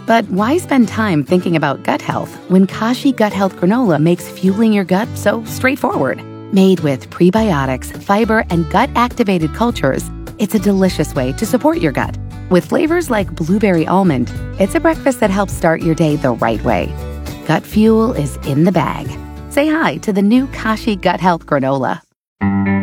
But why spend time thinking about gut health when Kashi Gut Health Granola makes fueling your gut so straightforward? Made with prebiotics, fiber, and gut-activated cultures, it's a delicious way to support your gut. With flavors like blueberry almond, it's a breakfast that helps start your day the right way. Gut fuel is in the bag. Say hi to the new Kashi Gut Health Granola.